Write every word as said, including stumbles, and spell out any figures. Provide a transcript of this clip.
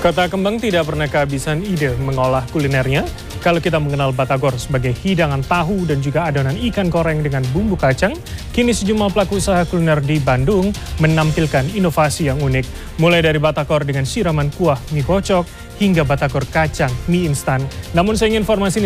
Kota Kembang tidak pernah kehabisan ide mengolah kulinernya. Kalau kita mengenal batagor sebagai hidangan tahu dan juga adonan ikan goreng dengan bumbu kacang, kini sejumlah pelaku usaha kuliner di Bandung menampilkan inovasi yang unik. Mulai dari batagor dengan siraman kuah mie kocok hingga batagor kacang mie instan. Namun saya ingin informasi ini